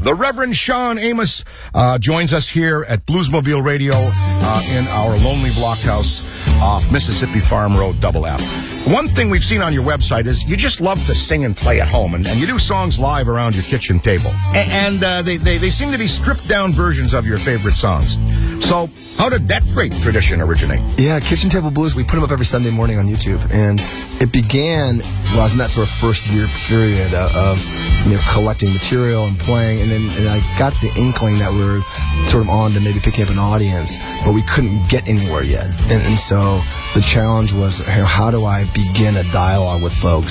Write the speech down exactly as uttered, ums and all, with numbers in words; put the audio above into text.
The Reverend Sean Amos uh, joins us here at Bluesmobile Radio uh, in our lonely blockhouse off Mississippi Farm Road, Double F. One thing we've seen on your website is you just love to sing and play at home, and, and you do songs live around your kitchen table. A- and uh, they, they, they seem to be stripped-down versions of your favorite songs. So how did that great tradition originate? Yeah, Kitchen Table Blues, we put them up every Sunday morning on YouTube. And it began, well, I was in that sort of first year period of, of you know, collecting material and playing. And then and I got the inkling that we were sort of on to maybe picking up an audience, but we couldn't get anywhere yet. And, and so the challenge was, you know, how do I begin a dialogue with folks